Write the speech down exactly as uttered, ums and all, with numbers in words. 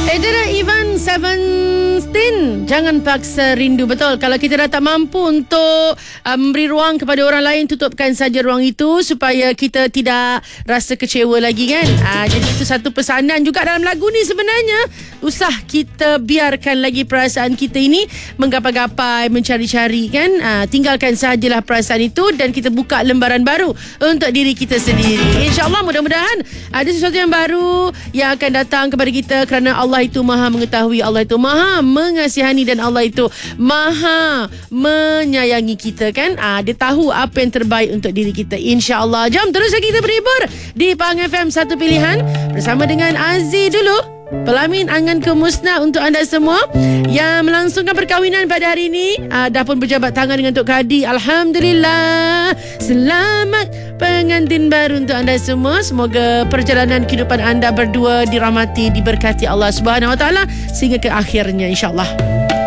Ejara Ivan Seventeen, jangan paksa rindu. Betul, kalau kita dah tak mampu untuk uh, memberi ruang kepada orang lain, tutupkan saja ruang itu supaya kita tidak rasa kecewa lagi kan. uh, Jadi itu satu pesanan juga dalam lagu ni sebenarnya. Usah kita biarkan lagi perasaan kita ini menggapai-gapai, mencari-cari kan. uh, Tinggalkan sajalah perasaan itu dan kita buka lembaran baru untuk diri kita sendiri. InsyaAllah mudah-mudahan ada sesuatu yang baru yang akan datang kepada kita, kerana Allah itu maha mengetahui, Allah itu maha mengasihani, dan Allah itu maha menyayangi kita kan. Ah, dia tahu apa yang terbaik untuk diri kita, insya-Allah. Jom terus lagi kita berhibur di Pahang F M Satu Pilihan bersama dengan Aziz dulu. Pelamin angan kemusnah untuk anda semua yang melangsungkan perkahwinan pada hari ini. Aa, dah pun berjabat tangan dengan Tok Kadi. Alhamdulillah. Selamat pengantin baru untuk anda semua. Semoga perjalanan kehidupan anda berdua dirahmati, diberkati Allah Subhanahu Wa Taala sehingga ke akhirnya, insya-Allah.